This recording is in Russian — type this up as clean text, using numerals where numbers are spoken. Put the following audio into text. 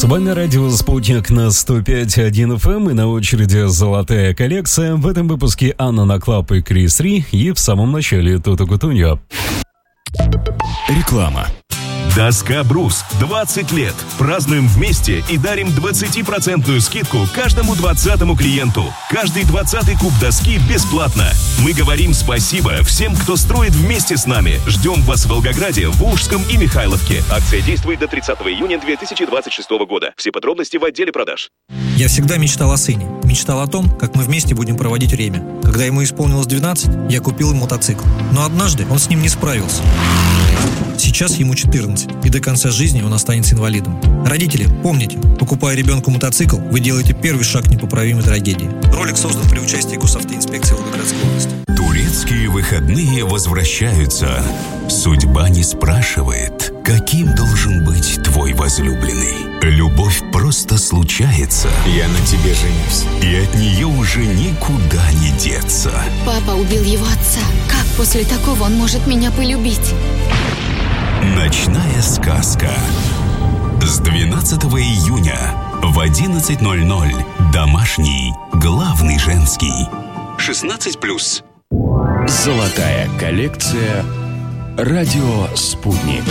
С вами радио «Спутник» на 105.1 FM и на очереди «Золотая коллекция». В этом выпуске Анна Наклап и Крис Ри, и в самом начале Тута Кутуньо. Реклама. Доска «Брус» 20 лет. Празднуем вместе и дарим 20% скидку каждому 20-му клиенту. Каждый 20-й куб доски бесплатно. Мы говорим спасибо всем, кто строит вместе с нами. Ждем вас в Волгограде, Волжском и Михайловке. Акция действует до 30 июня 2026 года. Все подробности в отделе продаж. Я всегда мечтал о сыне. Мечтал о том, как мы вместе будем проводить время. Когда ему исполнилось 12, я купил ему мотоцикл. Но однажды он с ним не справился. Сейчас ему 14, и до конца жизни он останется инвалидом. Родители, помните, покупая ребенку мотоцикл, вы делаете первый шаг к непоправимой трагедии. Ролик создан при участии Госавтоинспекции Волгоградской области. Турецкие выходные возвращаются. Судьба не спрашивает, каким должен быть твой возлюбленный. Любовь просто случается. Я на тебе женюсь. И от нее уже никуда не деться. Папа убил его отца. Как после такого он может меня полюбить? Ночная сказка. С 12 июня в 11:00. Домашний, главный женский. 16+. Золотая коллекция. Радио «Спутник».